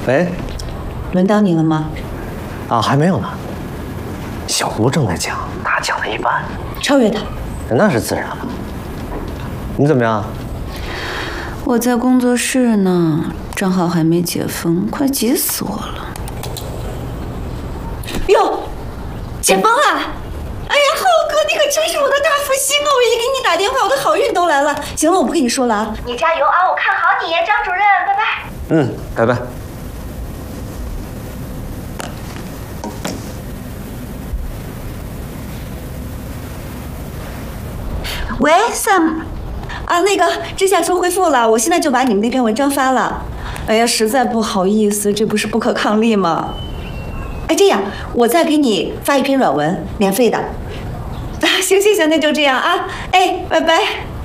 喂， 轮到你了吗？ 啊，还没有呢。小吴正在讲，他讲的一半， 超越他。 那是自然了。你怎么样？ 我在工作室呢，账号还没解封，快急死我了。哟，解封了！哎呀，浩哥，你可真是我的大福星啊！我一给你打电话，我的好运都来了。行了，我不跟你说了啊， 你加油啊！我看好你，张主任，拜拜。 嗯，拜拜。 喂 ，Sam， 啊，那个这下说恢复了，我现在就把你们那篇文章发了。哎呀，实在不好意思，这不是不可抗力吗？哎，这样我再给你发一篇软文，免费的。啊，行行行，那就这样啊。哎，拜拜。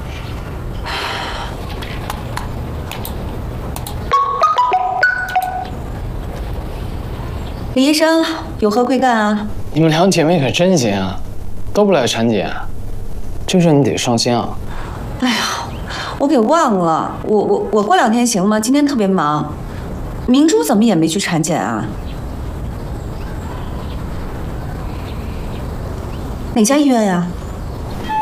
李医生，有何贵干啊？ 你们两姐妹可真行啊，都不来产检，这事你得上心啊。 哎呀，我给忘了，我过2天行吗？今天特别忙。明珠怎么也没去产检啊？哪家医院呀？